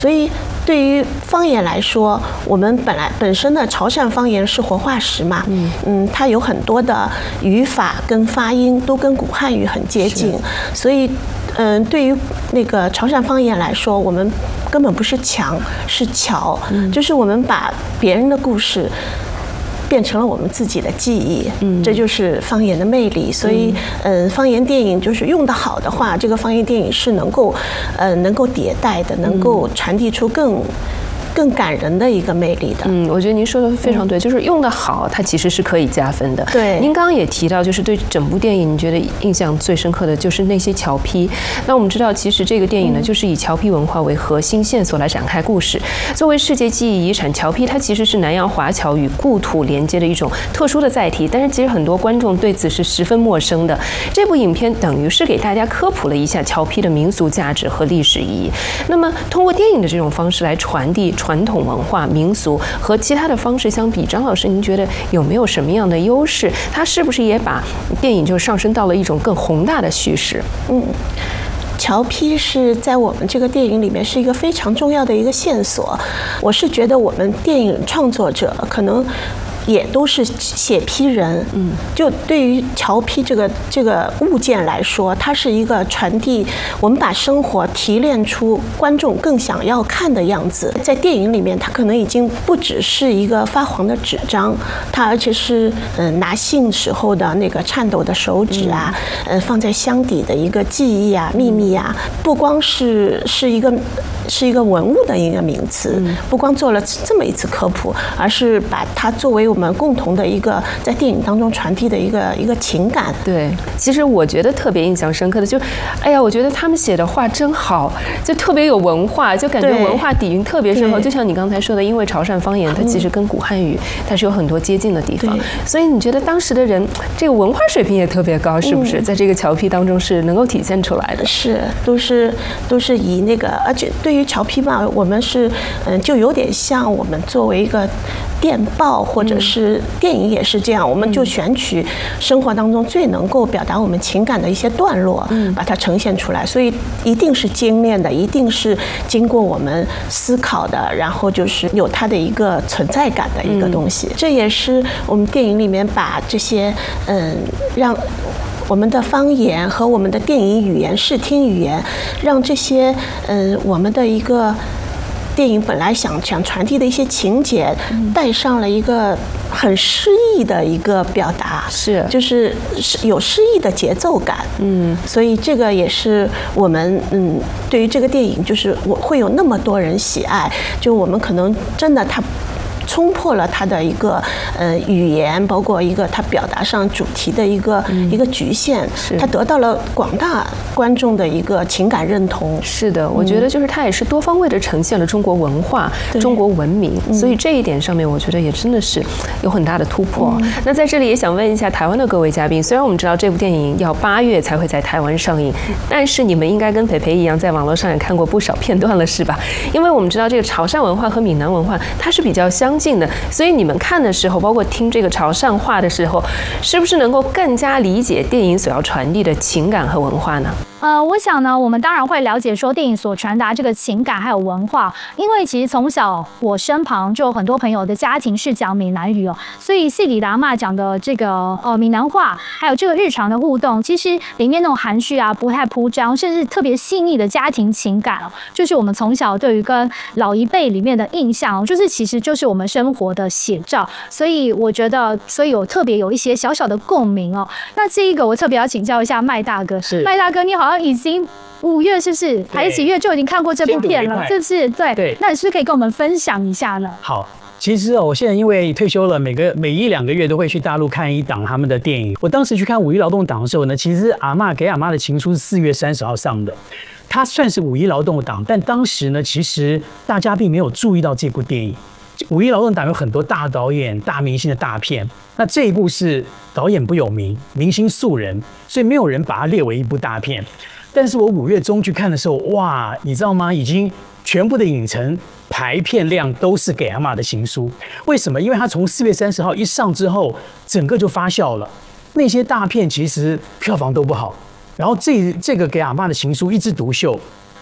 所以对于方言来说，我们本身的潮汕方言是活化石嘛，它有很多的语法跟发音都跟古汉语很接近，所以对于那个潮汕方言来说，我们根本不是墙，是桥，就是我们把别人的故事变成了我们自己的记忆，这就是方言的魅力。所以，方言电影就是用得好的话，这个方言电影是能够迭代的，能够传递出更感人的一个魅力的。 我觉得您说的非常对，就是用得好，它其实是可以加分的。 对， 您刚刚也提到，就是对整部电影，你觉得印象最深刻的就是那些侨批。那我们知道，其实这个电影呢，就是以侨批文化为核心线索来展开故事。作为世界记忆遗产，侨批它其实是南洋华侨与故土连接的一种特殊的载体，但是其实很多观众对此是十分陌生的。这部影片等于是给大家科普了一下侨批的民俗价值和历史意义。那么，通过电影的这种方式来传递传统文化民俗，和其他的方式相比，张老师您觉得有没有什么样的优势？它是不是也把电影就上升到了一种更宏大的叙事？ 侨批是在我们这个电影里面是一个非常重要的一个线索。我是觉得我们电影创作者可能也都是写批人，就对于侨批这个物件来说，它是一个传递，我们把生活提炼出观众更想要看的样子。在电影里面，它可能已经不只是一个发黄的纸张，它而且是拿信时候的那个颤抖的手指啊，放在箱底的一个记忆啊、秘密啊，不光是一个文物的一个名词，不光做了这么一次科普，而是把它作为我们共同的一个在电影当中传递的一个情感。 对，其实我觉得特别印象深刻的就，哎呀，我觉得他们写的话真好，就特别有文化，就感觉文化底蕴特别深厚。就像你刚才说的，因为潮汕方言它其实跟古汉语它是有很多接近的地方，所以你觉得当时的人这个文化水平也特别高，是不是？在这个侨批当中是能够体现出来的。 是，都是以那个，而且对于侨批嘛，我们是就有点像我们作为一个电报或者是电影也是这样，我们就选取生活当中最能够表达我们情感的一些段落，把它呈现出来。所以一定是精炼的，一定是经过我们思考的，然后就是有它的一个存在感的一个东西。这也是我们电影里面把这些让我们的方言和我们的电影语言、视听语言，让这些我们的一个电影本来想传递的一些情节，带上了一个很诗意的一个表达，就是有诗意的节奏感。所以这个也是我们对于这个电影，就是我会有那么多人喜爱，就我们可能真的它冲破了它的一个语言，包括一个它表达上主题的一个局限，它得到了广大观众的一个情感认同。 是的，我觉得就是它也是多方位的呈现了中国文化、中国文明，所以这一点上面我觉得也真的是有很大的突破。那在这里也想问一下台湾的各位嘉宾，虽然我们知道这部电影要8月才会在台湾上映，但是你们应该跟培培一样，在网络上也看过不少片段了，是吧？因为我们知道这个潮汕文化和闽南文化它是比较相近的，所以你们看的时候，包括听这个潮汕话的时候，是不是能够更加理解电影所要传递的情感和文化呢？ 我想呢，我们当然会了解说电影所传达这个情感还有文化，因为其实从小我身旁就有很多朋友的家庭是讲闽南语哦，所以戏里的阿嬷讲的这个闽南话，还有这个日常的互动，其实里面那种含蓄啊，不太铺张，甚至特别细腻的家庭情感哦，就是我们从小对于跟老一辈里面的印象，就是其实就是我们生活的写照，所以我觉得，所以特别有一些小小的共鸣哦。那这一个我特别要请教一下麦大哥，麦大哥，你好像已经5月是不是还是几月就已经看过这部片了？是不是？对，那你是不是可以跟我们分享一下呢？ 好。其实我现在因为退休了，每1-2个月都会去大陆看一档他们的电影。我当时去看5一劳动党的时候呢，其实阿嬷给阿嬷的情书是4月30号上的，它算是5一劳动党，但当时呢，其实大家并没有注意到这部电影。5一劳动党有很多大导演、大明星的大片，那这一部是导演不有名，明星素人，所以没有人把它列为一部大片。但是我5月中去看的时候，哇，你知道吗？已经全部的影城排片量都是给阿嬷的情书。为什么？因为它从4月30号一上之后，整个就发酵了。那些大片其实票房都不好，然后这个给阿嬷的情书一枝独秀，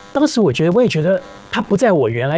当时我也觉得它不在我原来